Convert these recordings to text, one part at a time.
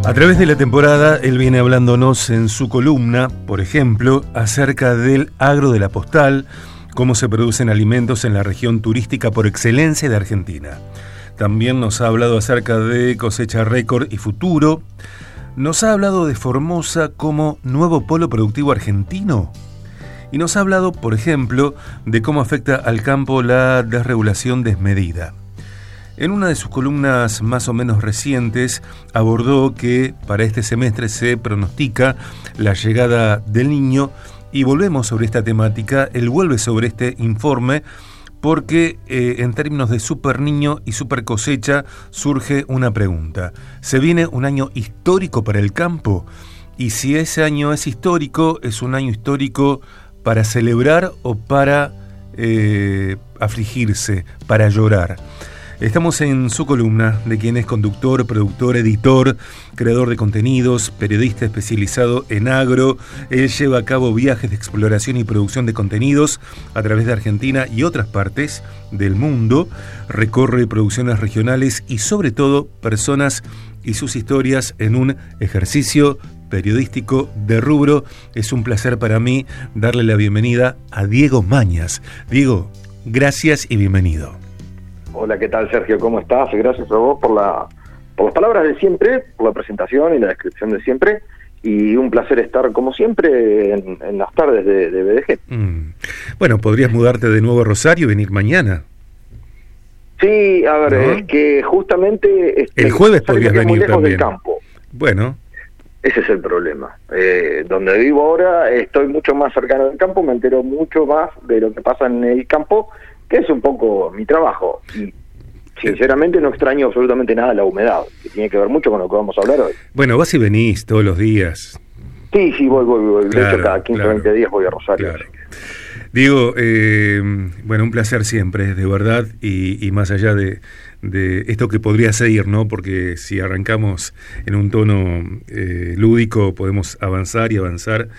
A través de la temporada, él viene hablándonos en su columna, por ejemplo, acerca del agro de la postal, cómo se producen alimentos en la región turística por excelencia de Argentina. También nos ha hablado acerca de cosecha récord y futuro. Nos ha hablado de Formosa como nuevo polo productivo argentino. Y nos ha hablado, por ejemplo, de cómo afecta al campo la desregulación desmedida. En una de sus columnas más o menos recientes abordó que para este semestre se pronostica la llegada del Niño y volvemos sobre esta temática. Él vuelve sobre este informe porque en términos de super niño y super cosecha surge una pregunta. ¿Se viene un año histórico para el campo? Y si ese año es histórico, ¿es un año histórico para celebrar o para afligirse, para llorar? Estamos en su columna, de quien es conductor, productor, editor, creador de contenidos, periodista especializado en agro. Él lleva a cabo viajes de exploración y producción de contenidos a través de Argentina y otras partes del mundo. Recorre producciones regionales y sobre todo personas y sus historias en un ejercicio periodístico de rubro. Es un placer para mí darle la bienvenida a Diego Mañas. Diego, gracias y bienvenido. Hola, ¿qué tal, Sergio? ¿Cómo estás? Gracias a vos por las palabras de siempre, por la presentación y la descripción de siempre, y un placer estar, como siempre, en las tardes de BDG. Bueno, podrías mudarte de nuevo a Rosario y venir mañana. Sí, a ver, ¿no? Es que justamente... el jueves podrías venir muy lejos también. Del campo. Bueno. Ese es el problema. Donde vivo ahora estoy mucho más cercano del campo, me entero mucho más de lo que pasa en el campo, que es un poco mi trabajo. Y sinceramente no extraño absolutamente nada la humedad, que tiene que ver mucho con lo que vamos a hablar hoy. Bueno, vas y venís todos los días. Sí, voy. Claro, de hecho, cada 15 o 20 días voy a Rosario. Claro. Diego, bueno, un placer siempre, de verdad, y más allá de esto que podría seguir, ¿no? Porque si arrancamos en un tono lúdico, podemos avanzar y avanzar,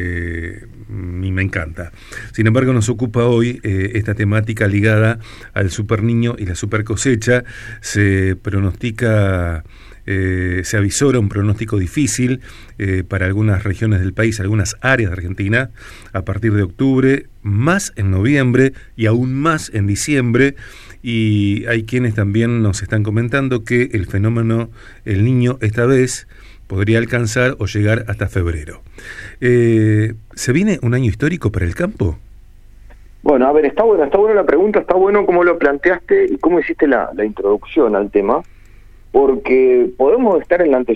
y me encanta. Sin embargo, nos ocupa hoy esta temática ligada al super niño y la super cosecha. Se pronostica... se avisora un pronóstico difícil para algunas regiones del país, algunas áreas de Argentina, a partir de octubre, más en noviembre y aún más en diciembre. Y hay quienes también nos están comentando que el fenómeno El Niño esta vez podría alcanzar o llegar hasta febrero. ¿Se viene un año histórico para el campo? Bueno, a ver, está buena la pregunta, está bueno cómo lo planteaste y cómo hiciste la introducción al tema. Porque podemos estar en la